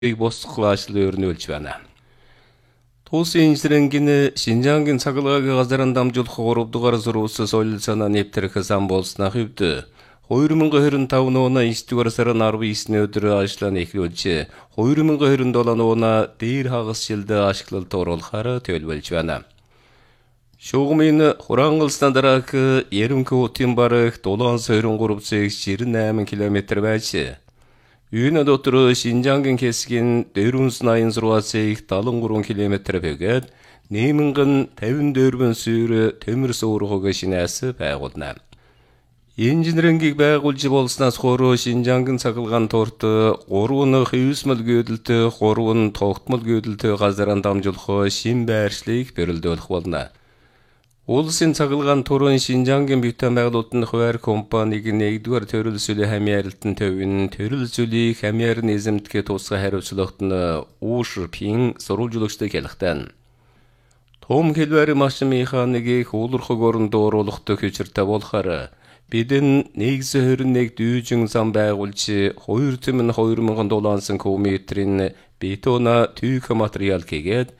босқлаашлы өрнөлж байна. Тулсын инженерийн Шинжаангийн цаглагаагийн газарын дамжуулах 3 дугаар сургуулийн соёл санаа нэвтрэх сан болсноо хэвдэ 2025 оны 9 дугаар сарын 19-ний өдөр ажлаа эхлүүлж 2027 оны дээр хагас жилдээ ашиглалт оруулахаар төлөвлөж байна. Шугамын хураангылсан дараах Ерөнхий бараг 723,98 км байж Юуны дотор Шинжаангийн хэсгийн 486,73 км бөгөөд нэмэнгэн 54 сүүр төмөр суургыг шинээс байгуулна. Инженерингийг байгуулж болсноос хойш Шинжаангийн цаглагаан турт 3 хөвсмөл гүйдэлтэй 3 тогтмол гүйдэлтэй газараа дамжуулах шин байршлыг бэрэлдүүлэх болно. Улсын цаглагаан турын Шинжаангийн битэн байгуулалтын хуваар компаниг 1-р төрөл сүлийн хамьяаралтын төвийн төрөл сүлийн хамьяар эзэмтгэх тусгай хариуцлагт нь УШП-ийн сурвалжуулагчдыг хэлэхтэн. Том хэлбэр машин механикийг хуулрахыг орондоо оруулахтай хүчиртэй болохоор бидэн 121 дүйжин зам байгуулж 2,2007 км-ийн бетона түйх материал хийгээд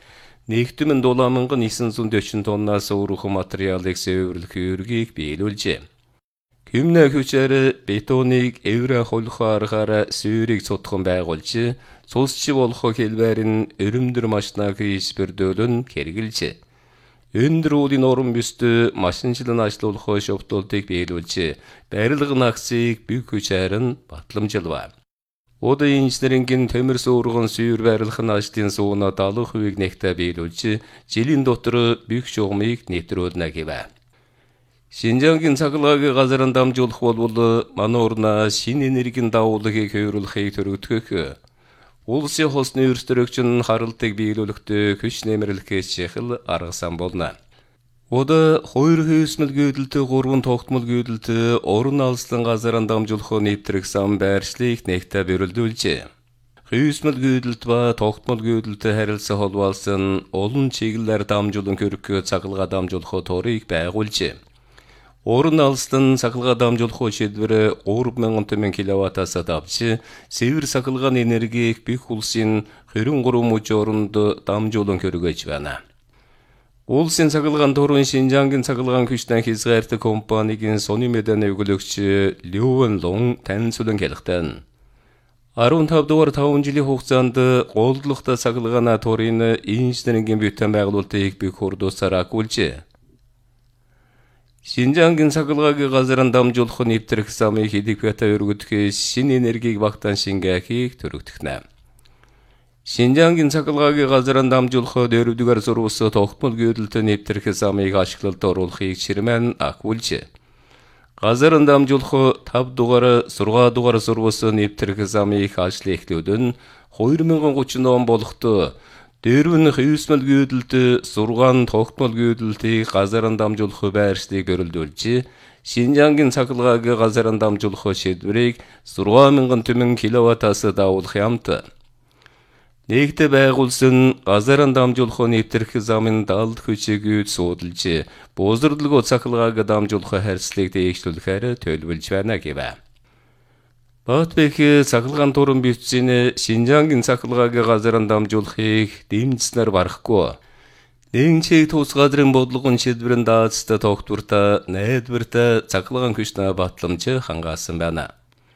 1,940 тоннаас өөрөх материалыг сэвэрлэх үүргийг биелүүлжээ. Хэмнэ хүчээр бетоныг эврэ холхоорохоор сүүрийг цутхан байгуулж, цусч болох хэлбэрийн өрөмдөр машинаа хийж бэрдүүлэн хэрэгжилжээ. Өндөр уулын орон бүсд машинчлан ажиллуулах шовтолтыг биелүүлж, барилга нагцыг бүх хүчээр нь батламжилва. Ода инженерингийн төмөр суурган сүүр барилгын ажлын сууна 70% нэгтээ биелүүлж, жилийн дотор бүх шугамыг нэвтрүүлнэ гэвэ. Шинжаангийн цаглагаагийн газарын дамжуулах бол манай орноо шинэ энергийн давуулгыг хөвөрлөхийг төрөгдөх, улсын хосны өрсөлдөгчн харалтыг биелүүлэхдээ хүч нэмэрлэхээс чухал арга сан болно. Ода 2 хөвсмөл гүйдэлтэй 3 тогтмол гүйдэлтэй орон алслан газараа дамжуулах нэвтрэх сан байршлыг нэгтээ бэрэлдүүлжээ. Хөвсмөл гүйдэлт ба тогтмол гүйдэлтэй харилцаа холбоолсон олон чиглэлээр дамжуулан хөрөх цаглагаа дамжуулах турыг байгуулжээ. Орон алслан цаглагаа дамжуулах шийдвэр 3,000 кВт-аас давж, сэвэр цаглагааны энергийг бүх улсын 23 мужи оронд дамжуулан хөргөж байна. Улсын цаглагаан турын Шинжаангийн цаглагаан хүчтэй хязгаартай компанигийн сони медианы өгүүлэгч Лёвэн Лун танилцуулан хэлэхдээ 15 дугаар 5 жилийн хугацаанд голдлогтой цаглагааны турын инженерингийн битэн байгуулалтыг бүх хурдуусаар агуулжээ. Шинжаангийн цаглагаагийн газараа дамжуулах нэвтрэх замыг хэлбэтэй өргөдөхөөс шинэ энергийг багтаан шингээхийг төрөгдөхнэ. Шинжаангийн цаглагаагийн газараа дамжуулах 4-р сургуулийн тогтмол гүйдэлтэй нэвтрэх замыг ашиглалт оруулахыг чирмэн агуулжээ. Газараа дамжуулах 5 дугаар 6 дугаар сургуулийн нэвтрэх замыг ажил эхлүүлэн 2030 он болоход 4 хөвсмөл гүйдэлтэй 6 тогтмол гүйдэлтийг газараа дамжуулах байршлыг бэрэлдүүлж, Шинжаангийн цаглагаагийн газараа дамжуулах шийдвэрийг 6,000 кВт-аас давуулах юмтай. Нэгдэ байгуулсан газараа дамжуулах нэвтрэх замын далд хүчийг судалж, бузардлого цаглагааг дамжуулах харьцлыг дэвшлүүлэхээр төлөвлөж байна гэвэ. Батбэх цаглагаан туран бичсэн Шинжаангийн цаглагаагийн газараа дамжуулахыг дэмжснээр барахгүй. Нэгчийг тус газрын бодлогын шийдвэрийн даацтай тогтвортой найдвартай цаглагаан хүчтэй батламж хангаасан байна.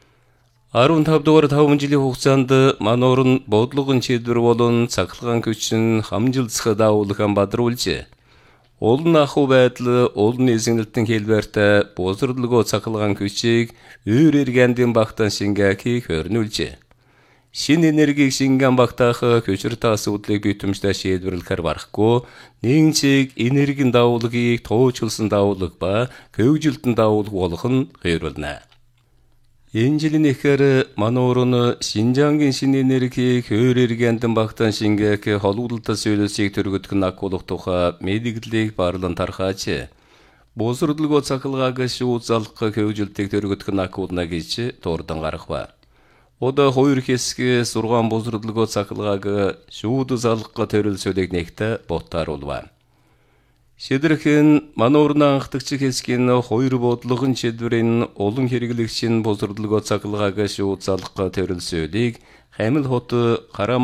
15 дугаар 5 жилийн хугацаанд манай орн бодлогын шийдвэр болон цаглагаан хүчин хамжилцах давуулган бадруулж, олон ахуй байдал, олон эзэмнэлтийн хэлбэртэй бузардлого цаглагаан хүчийг өөр эргэндийн багтаан шингээхийг хөрнүүлжээ. Шинэ энергийг шингэн багтаах хүчиртэй асуудлыг битэмжтэй шийдвэрлэхээр барахгүй, нэгэнчиг энергийн давуулгыг туучилсан давуулга ба хөгжилтөн давуулга болох нь хөрвөлнэ. Энэ жилийн эхээр манай орн Шинжаангийн шинэ энергийг өөр эргэндэн багтаан шингээх холбогдолтой зүйлсийг төрөгдөх агуулгах тухай мэдээллийг барлан тархааж, бузардлого цаглагааг шууд залах хөгжилтийг төрөгдөх агуулна гэж дурдан гаргав. Ода 2 хэсэг 6 бузардлого цаглагааг шууд залах төрөл зүйлийг нэгтээ ботааруулв. Шидрхэн мануурна анхдагч хэсгийн хоёр бодлогын шийдвэрийн олон хэрэглэгчийн босродлого цахилгааг шууд залах төрөлсөөлийг Хамил хот